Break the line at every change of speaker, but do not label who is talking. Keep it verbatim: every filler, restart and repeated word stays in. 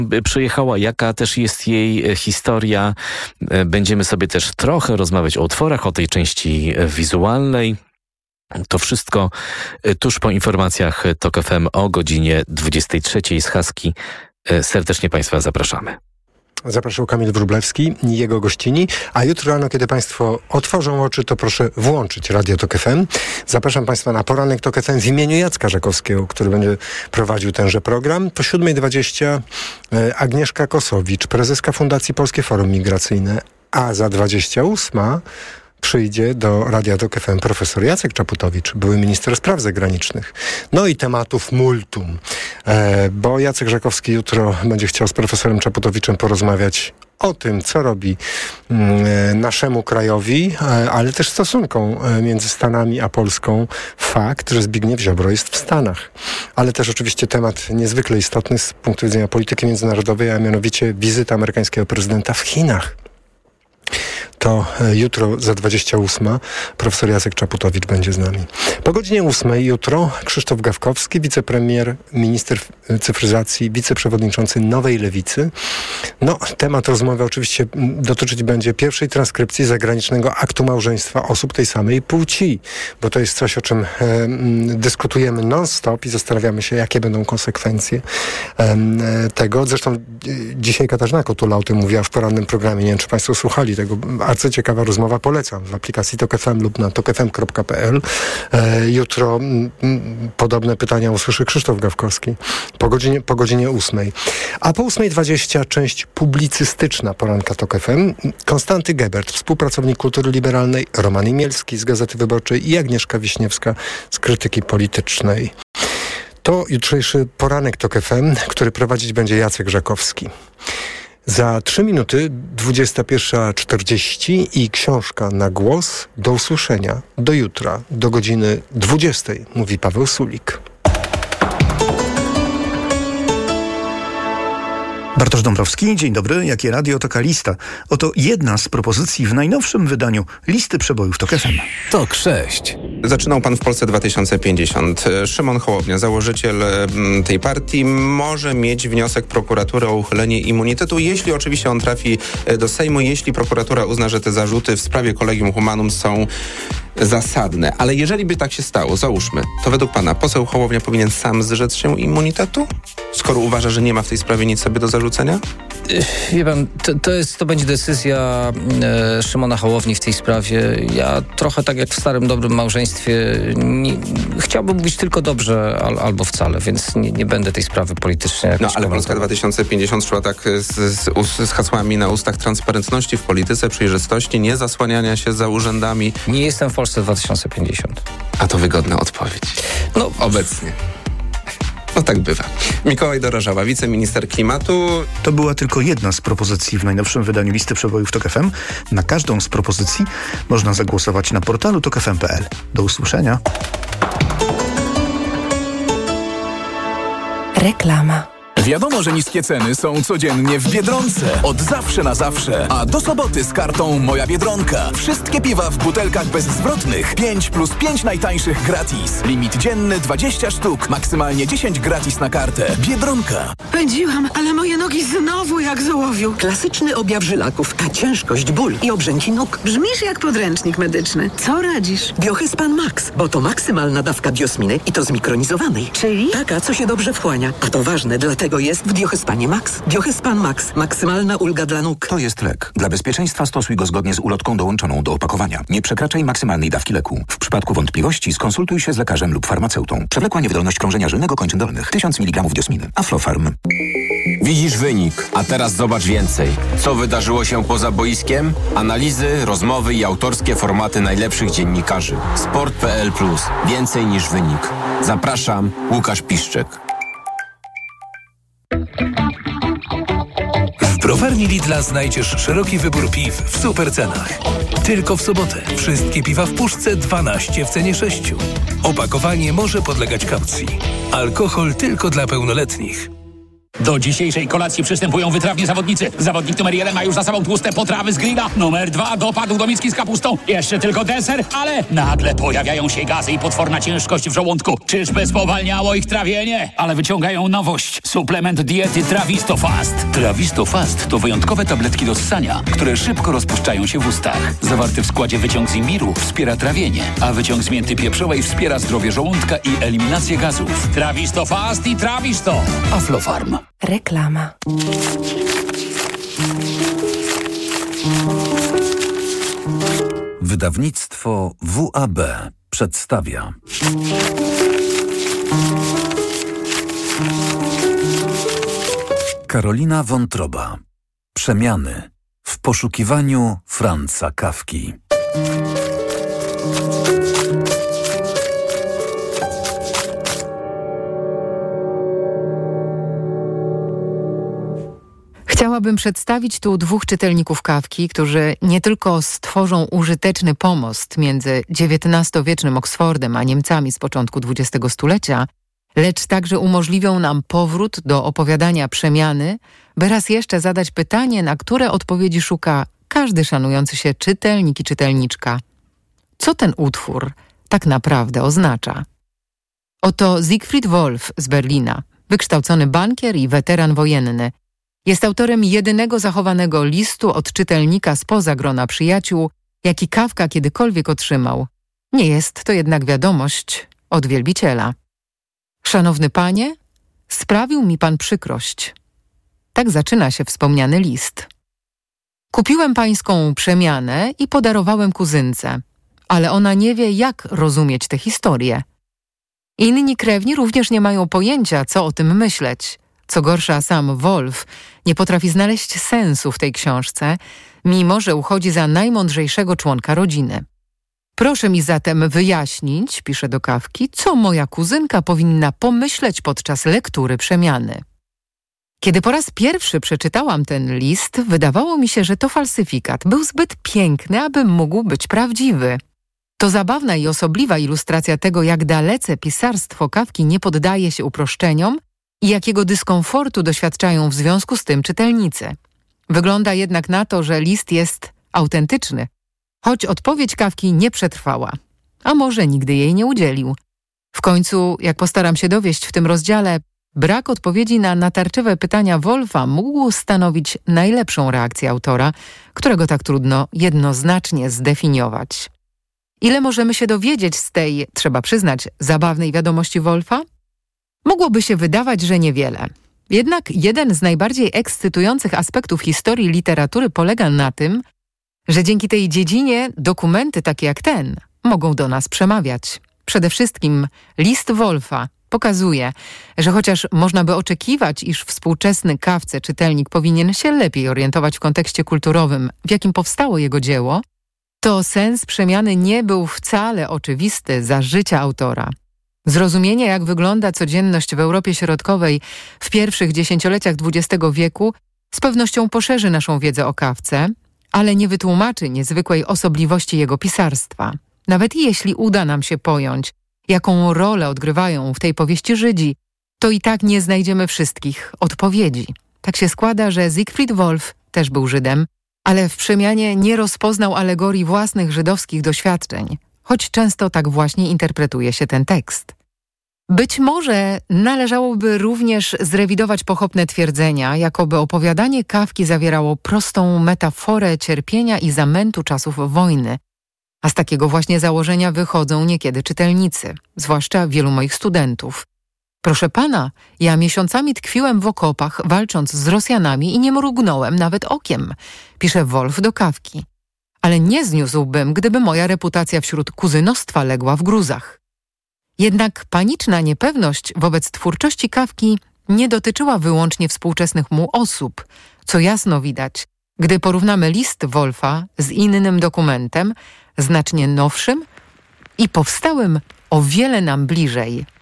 przyjechała, jaka też jest jej historia. Będziemy sobie też trochę rozmawiać o utworach, o tej części wizualnej. To wszystko tuż po informacjach TOK F M o godzinie dwudziestej trzeciej z Haski. Serdecznie Państwa zapraszamy.
Zapraszał Kamil Wróblewski i jego gościni, a jutro rano, kiedy Państwo otworzą oczy, to proszę włączyć Radio TOK F M. Zapraszam Państwa na poranek TOK F M w imieniu Jacka Żakowskiego, który będzie prowadził tenże program. Po siódma dwadzieścia Agnieszka Kosowicz, prezeska Fundacji Polskie Forum Migracyjne, a za dwadzieścia ósma przyjdzie do Radia TOK F M profesor Jacek Czaputowicz, były minister spraw zagranicznych. No i tematów multum, e, bo Jacek Żakowski jutro będzie chciał z profesorem Czaputowiczem porozmawiać o tym, co robi e, naszemu krajowi, e, ale też stosunkom e, między Stanami a Polską fakt, że Zbigniew Ziobro jest w Stanach. Ale też oczywiście temat niezwykle istotny z punktu widzenia polityki międzynarodowej, a mianowicie wizyta amerykańskiego prezydenta w Chinach. To jutro za dwadzieścia ósma profesor Jacek Czaputowicz będzie z nami. Po godzinie ósmej jutro Krzysztof Gawkowski, wicepremier, minister cyfryzacji, wiceprzewodniczący Nowej Lewicy. No, temat rozmowy oczywiście dotyczyć będzie pierwszej transkrypcji zagranicznego aktu małżeństwa osób tej samej płci, bo to jest coś, o czym e, dyskutujemy non-stop i zastanawiamy się, jakie będą konsekwencje e, tego. Zresztą e, dzisiaj Katarzyna Kotula o tym mówiła w porannym programie. Nie wiem, czy Państwo słuchali tego. Arcyciekawa rozmowa, polecam w aplikacji TOK F M lub na tok f m kropka p l. E, jutro m, m, podobne pytania usłyszy Krzysztof Gawkowski po godzinie, po godzinie ósmej. A po ósma dwadzieścia część publicystyczna poranka TOK F M. Konstanty Gebert, współpracownik kultury liberalnej, Roman Imielski z Gazety Wyborczej i Agnieszka Wiśniewska z Krytyki Politycznej. To jutrzejszy poranek TOK F M, który prowadzić będzie Jacek Żakowski. Za trzy minuty, dwudziesta pierwsza czterdzieści i książka na głos. Do usłyszenia. Do jutra, do godziny dwudziestej, mówi Paweł Sulik.
Bartosz Dąbrowski, dzień dobry. Jakie radio, taka lista. Oto jedna z propozycji w najnowszym wydaniu listy przebojów TOK F M.
TOK sześć.
Zaczynał pan w Polsce dwa tysiące pięćdziesiąt. Szymon Hołownia, założyciel tej partii, może mieć wniosek prokuratury o uchylenie immunitetu, jeśli oczywiście on trafi do Sejmu, jeśli prokuratura uzna, że te zarzuty w sprawie Collegium Humanum są zasadne. Ale jeżeli by tak się stało, załóżmy, to według pana poseł Hołownia powinien sam zrzec się immunitetu? Skoro uważa, że nie ma w tej sprawie nic sobie do zarzucenia?
Wie pan, to, to, jest, to będzie decyzja e, Szymona Hołowni w tej sprawie. Ja trochę tak jak w starym, dobrym małżeństwie nie, chciałbym mówić tylko dobrze al, albo wcale, więc nie, nie będę tej sprawy politycznie jakoś
No ale
komentował.
Polska dwa tysiące pięćdziesiąt szła tak z, z, z hasłami na ustach transparentności w polityce, przejrzystości, nie zasłaniania się za urzędami.
Nie jestem w Polsce dwa tysiące pięćdziesiąt.
A to wygodna odpowiedź.
No,
Obecnie. No tak bywa. Mikołaj Dorożała, wiceminister klimatu.
To była tylko jedna z propozycji w najnowszym wydaniu listy przebojów TOK F M. Na każdą z propozycji można zagłosować na portalu tok f m kropka p l. Do usłyszenia.
Reklama.
Wiadomo, że niskie ceny są codziennie w Biedronce. Od zawsze na zawsze. A do soboty z kartą Moja Biedronka. Wszystkie piwa w butelkach bezzwrotnych. pięć plus pięć najtańszych gratis. Limit dzienny dwadzieścia sztuk. Maksymalnie dziesięć gratis na kartę. Biedronka.
Pędziłam, ale moje nogi znowu jak z ołowiu.
Klasyczny objaw żylaków, a ciężkość, ból i obrzęki nóg.
Brzmisz jak podręcznik medyczny. Co radzisz?
Biohyspan Max, bo to maksymalna dawka biosminy i to zmikronizowanej.
Czyli?
Taka, co się dobrze wchłania. A to ważne, dlatego jest w Biohyspanie Max. Biohyspan Max. Maksymalna ulga dla nóg.
To jest lek. Dla bezpieczeństwa stosuj go zgodnie z ulotką dołączoną do opakowania. Nie przekraczaj maksymalnej dawki leku. W przypadku wątpliwości skonsultuj się z lekarzem lub farmaceutą. Przewlekła niewydolność krążenia żylnego kończyn dolnych. tysiąc miligramów diosminy. Aflofarm.
Widzisz wynik, a teraz zobacz więcej. Co wydarzyło się poza boiskiem? Analizy, rozmowy i autorskie formaty najlepszych dziennikarzy. sport kropka p l plus. Więcej niż wynik. Zapraszam, Łukasz Piszczek.
W browarni Lidla znajdziesz szeroki wybór piw w super cenach. Tylko w sobotę wszystkie piwa w puszce dwanaście w cenie sześciu. Opakowanie może podlegać kaucji. Alkohol tylko dla pełnoletnich.
Do dzisiejszej kolacji przystępują wytrawni zawodnicy. Zawodnik numer jeden ma już za sobą tłuste potrawy z grilla. Numer dwa dopadł do miski z kapustą. Jeszcze tylko deser, ale nagle pojawiają się gazy i potworna ciężkość w żołądku. Czyżby spowalniało ich trawienie? Ale wyciągają nowość. Suplement diety Trawisto Fast. Trawisto Fast to wyjątkowe tabletki do ssania, które szybko rozpuszczają się w ustach. Zawarty w składzie wyciąg z imbiru wspiera trawienie, a wyciąg z mięty pieprzowej wspiera zdrowie żołądka i eliminację gazów. Trawisto Fast i Trawisto. Aflofarm.
Reklama.
Wydawnictwo W A B przedstawia Karolina Wątroba. Przemiany w poszukiwaniu Franza Kafki.
Chciałabym przedstawić tu dwóch czytelników Kafki, którzy nie tylko stworzą użyteczny pomost między dziewiętnastowiecznym Oksfordem a Niemcami z początku dwudziestego stulecia, lecz także umożliwią nam powrót do opowiadania Przemiany, by raz jeszcze zadać pytanie, na które odpowiedzi szuka każdy szanujący się czytelnik i czytelniczka. Co ten utwór tak naprawdę oznacza? Oto Siegfried Wolf z Berlina, wykształcony bankier i weteran wojenny. Jest autorem jedynego zachowanego listu od czytelnika spoza grona przyjaciół, jaki Kafka kiedykolwiek otrzymał. Nie jest to jednak wiadomość od wielbiciela. Szanowny panie, sprawił mi pan przykrość. Tak zaczyna się wspomniany list. Kupiłem pańską Przemianę i podarowałem kuzynce, ale ona nie wie, jak rozumieć tę historię. Inni krewni również nie mają pojęcia, co o tym myśleć. Co gorsza, sam Wolf nie potrafi znaleźć sensu w tej książce, mimo że uchodzi za najmądrzejszego członka rodziny. Proszę mi zatem wyjaśnić, pisze do Kafki, co moja kuzynka powinna pomyśleć podczas lektury Przemiany. Kiedy po raz pierwszy przeczytałam ten list, wydawało mi się, że to falsyfikat. Był zbyt piękny, aby mógł być prawdziwy. To zabawna i osobliwa ilustracja tego, jak dalece pisarstwo Kafki nie poddaje się uproszczeniom i jakiego dyskomfortu doświadczają w związku z tym czytelnicy. Wygląda jednak na to, że list jest autentyczny, choć odpowiedź Kafki nie przetrwała, a może nigdy jej nie udzielił. W końcu, jak postaram się dowieść w tym rozdziale, brak odpowiedzi na natarczywe pytania Wolfa mógł stanowić najlepszą reakcję autora, którego tak trudno jednoznacznie zdefiniować. Ile możemy się dowiedzieć z tej, trzeba przyznać, zabawnej wiadomości Wolfa? Mogłoby się wydawać, że niewiele. Jednak jeden z najbardziej ekscytujących aspektów historii literatury polega na tym, że dzięki tej dziedzinie dokumenty takie jak ten mogą do nas przemawiać. Przede wszystkim list Wolfa pokazuje, że chociaż można by oczekiwać, iż współczesny Kafce czytelnik powinien się lepiej orientować w kontekście kulturowym, w jakim powstało jego dzieło, to sens Przemiany nie był wcale oczywisty za życia autora. Zrozumienie, jak wygląda codzienność w Europie Środkowej w pierwszych dziesięcioleciach dwudziestego wieku, z pewnością poszerzy naszą wiedzę o Kafce, ale nie wytłumaczy niezwykłej osobliwości jego pisarstwa. Nawet jeśli uda nam się pojąć, jaką rolę odgrywają w tej powieści Żydzi, to i tak nie znajdziemy wszystkich odpowiedzi. Tak się składa, że Siegfried Wolf też był Żydem, ale w Przemianie nie rozpoznał alegorii własnych żydowskich doświadczeń, choć często tak właśnie interpretuje się ten tekst. Być może należałoby również zrewidować pochopne twierdzenia, jakoby opowiadanie Kafki zawierało prostą metaforę cierpienia i zamętu czasów wojny, a z takiego właśnie założenia wychodzą niekiedy czytelnicy, zwłaszcza wielu moich studentów. Proszę pana, ja miesiącami tkwiłem w okopach, walcząc z Rosjanami i nie mrugnąłem nawet okiem, pisze Wolf do Kafki. Ale nie zniósłbym, gdyby moja reputacja wśród kuzynostwa legła w gruzach. Jednak paniczna niepewność wobec twórczości Kafki nie dotyczyła wyłącznie współczesnych mu osób, co jasno widać, gdy porównamy list Wolfa z innym dokumentem, znacznie nowszym i powstałym o wiele nam bliżej